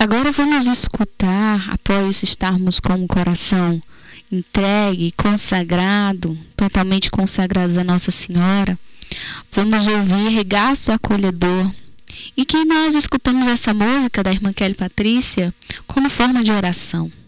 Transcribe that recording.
Agora vamos escutar, após estarmos com o coração entregue, consagrado, totalmente consagrados a Nossa Senhora, vamos ouvir Regaço Acolhedor. E que nós escutamos essa música da irmã Kelly Patrícia como forma de oração.